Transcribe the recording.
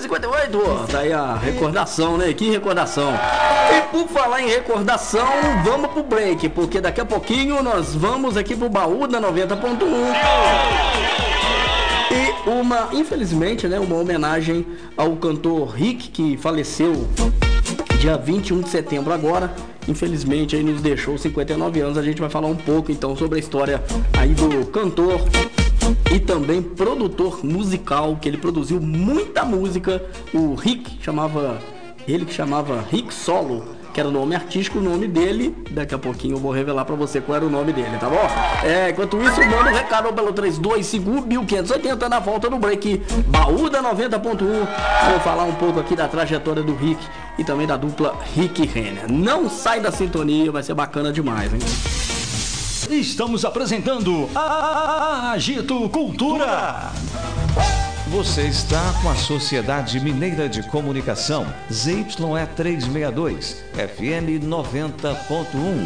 1958. Tá aí a recordação, né? Que recordação. E por falar em recordação, vamos pro break, porque daqui a pouquinho nós vamos aqui pro baú da 90.1. E infelizmente, né, uma homenagem ao cantor Rick, que faleceu dia 21 de setembro agora. Infelizmente aí nos deixou 59 anos. A gente vai falar um pouco então sobre a história aí do cantor e também produtor musical, que ele produziu muita música. O Rick chamava Rick Solo, que era o nome artístico, o nome dele. Daqui a pouquinho eu vou revelar pra você qual era o nome dele, tá bom? Enquanto isso, manda um recado pelo 3225-1580 na volta do break Baú da 90.1. Vou falar um pouco aqui da trajetória do Rick e também da dupla Rick e Renner. Não sai da sintonia, vai ser bacana demais, hein? Estamos apresentando a Agito Cultura. Você está com a Sociedade Mineira de Comunicação, ZYE 362, FM 90.1.